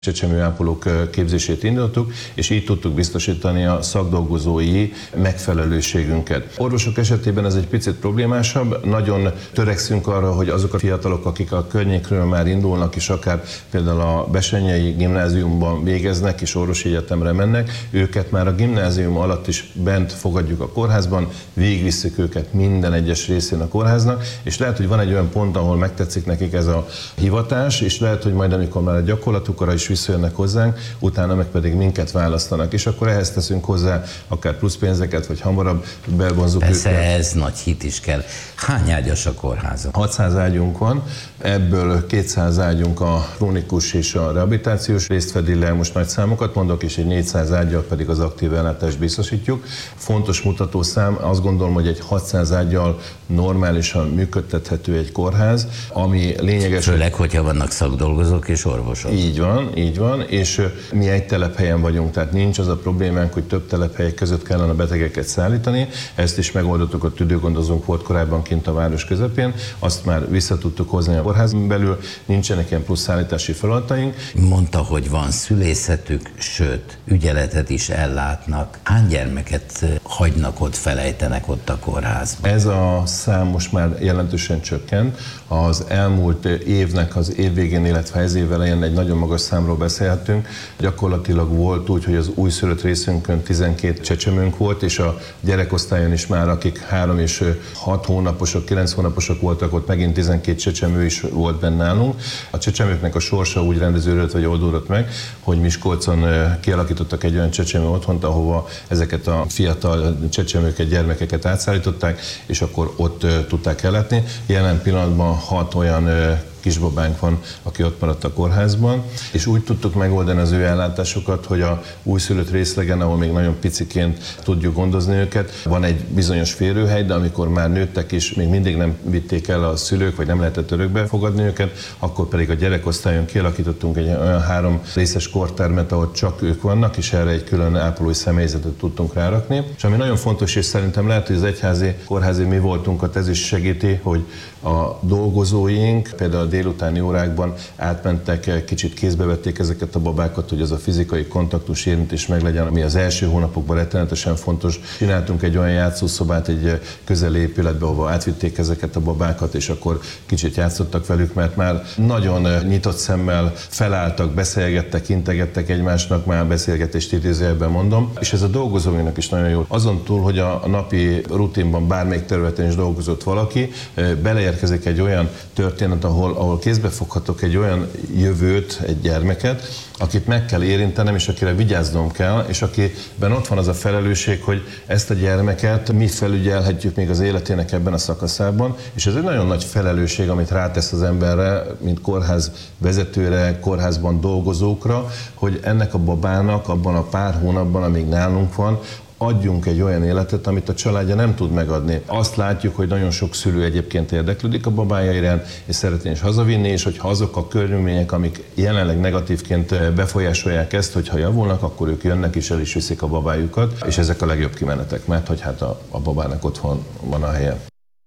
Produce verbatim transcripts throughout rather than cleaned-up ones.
csecsemőápolók képzését indítottuk, és így tudtuk biztosítani a szakdolgozói megfelelőségünket. Orvosok esetében ez egy picit problémásabb, nagyon törekszünk arra, hogy azok a fiatalok, akik a környékről már indulnak, és akár például a Bessenyei Gimnáziumban végeznek, és orvosi egyetemre mennek, őket már a gimnázium alatt is bent fogadjuk a kórházban, végigvisszük őket minden egyes részén a kórháznak, és lehet, hogy van egy olyan pont, ahol megtetszik nekik ez a hivatás, és lehet, hogy majd amikor már a gyakorlatukra is visszajönnek hozzánk, utána meg pedig minket választanak, és akkor ehhez teszünk hozzá akár plusz pénzeket, vagy hamarabb bevonzuk Persze, őket. ez nagy hit is kell. Hány ágyas a kórházon? hatszáz ágyunk van, ebből kétszáz ágyunk a krónikus és a rehabilitációs részt fedi le, most nagy számokat mondok, és egy négyszáz ágyal pedig az aktív ellátást biztosítjuk. Fontos mutatószám, azt gondolom, hogy egy hatszáz ágyal normálisan működtethető egy kórház, ami lényeges. Főleg, hogyha vannak szakdolgozók és orvosok. Így van, így van, és mi egy telephelyen vagyunk, tehát nincs az a problémánk, hogy több telephelyek között kellene a betegeket szállítani. Ezt is megoldottuk, a tüdőgondozónk volt korábban kint a város közepén, azt már vissza tudtuk hozni a kórházon belül, nincsenek ilyen plusz szállítási feladataink. Mondta, hogy van szülészetük, sőt, ügyeletet is ellátnak. Hány gyermeket hagynak ott, felejtenek ott a kórházban? Ez a szám most már jelentősen csökkent. Az elmúlt évnek az év végén, illetve ez év elején egy nagyon magas számról beszélhetünk. Gyakorlatilag volt úgy, hogy az újszülött részünkön tizenkét csecsemőnk volt, és a gyerekosztályon is már, akik három és hat hónaposok, kilenc hónaposok voltak, ott megint tizenkét csecsemő is volt benne nálunk. A csecsemőknek a sorsa úgy rendeződött, vagy oldódott meg, hogy Miskolcon kialakítottak egy olyan csecsemő otthont, ahova ezeket a fiatal csecsemőket, gyermekeket átszállították, és akkor ott tudták ellátni. Jelen pillanatban hat olyan kisbabánk van, aki ott maradt a kórházban, és úgy tudtuk megoldani az ő ellátásokat, hogy a újszülött részlegen, ahol még nagyon piciként tudjuk gondozni őket, van egy bizonyos férőhely, de amikor már nőttek és még mindig nem vitték el a szülők, vagy nem lehetett örökbe fogadni őket, akkor pedig a gyerekosztályon kialakítottunk egy olyan három részes kortermet, ahol csak ők vannak, és erre egy külön ápolói személyzetet tudtunk rárakni. És ami nagyon fontos, és szerintem lehet, hogy az egyházi, kórházi mi voltunkat ez is segíti, hogy a dolgozóink például a délutáni órákban átmentek, kicsit kézbe vették ezeket a babákat, hogy az a fizikai kontaktus érintés meglegyen, ami az első hónapokban rettenetesen fontos. Csináltunk egy olyan játszószobát egy közeli épületbe, ahova átvitték ezeket a babákat, és akkor kicsit játszottak velük, mert már nagyon nyitott szemmel felálltak, beszélgettek, integettek egymásnak, már beszélgetést idézőjelben mondom, és ez a dolgozóinknak is nagyon jó. Azon túl, hogy a napi rutinban bármelyik területen is dolgozott valaki, beleérkezik egy olyan történet, ahol, ahol kézbefoghatok egy olyan jövőt, egy gyermeket, akit meg kell érintenem, és akire vigyáznom kell, és akiben ott van az a felelősség, hogy ezt a gyermeket mi felügyelhetjük még az életének ebben a szakaszában, és ez egy nagyon nagy felelősség, amit rátesz az emberre, mint kórház vezetőre, kórházban dolgozókra, hogy ennek a babának abban a pár hónapban, amíg nálunk van, adjunk egy olyan életet, amit a családja nem tud megadni. Azt látjuk, hogy nagyon sok szülő egyébként érdeklődik a babája iránt, és szeretné is hazavinni, és hogyha azok a körülmények, amik jelenleg negatívként befolyásolják ezt, hogyha javulnak, akkor ők jönnek és el is viszik a babájukat, és ezek a legjobb kimenetek, mert hogy hát a, a babának otthon van a helye.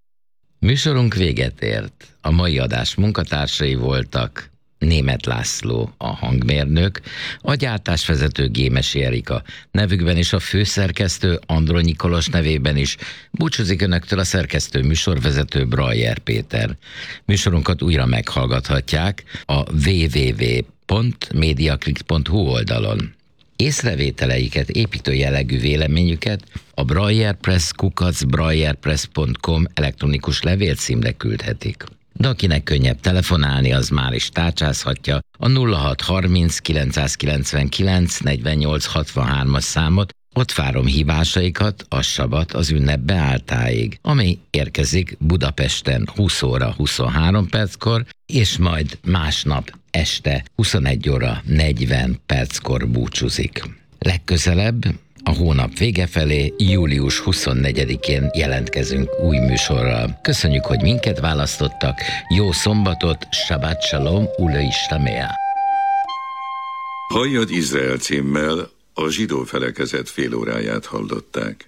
Műsorunk véget ért. A mai adás munkatársai voltak Németh László, a hangmérnök, a gyártásvezető Gémesi Erika, nevükben és a főszerkesztő Andronyi Kolos nevében is búcsúzik önöktől a szerkesztő műsorvezető Brajer Péter. Műsorunkat újra meghallgathatják a double-u double-u double-u pont mediaclick pont hu oldalon. Észrevételeiket, építő jellegű véleményüket a brajerpress kukac brajerpress pont com elektronikus levélcímre küldhetik. De akinek könnyebb telefonálni, az már is tárcsázhatja a nulla hat harminc kilencszázkilencvenkilenc negyvennyolc hatvanhármas számot, ott várom hívásaikat a sabat az ünnep beálltáig, ami érkezik Budapesten húsz óra huszonhárom perckor, és majd másnap este huszonegy óra negyven perckor búcsúzik. Legközelebb a hónap vége felé, július huszonnegyedikén jelentkezünk új műsorral. Köszönjük, hogy minket választottak. Jó szombatot, Shabbat Shalom, Ulei Shtamea. Halljad Izrael címmel a zsidó felekezet félóráját hallották.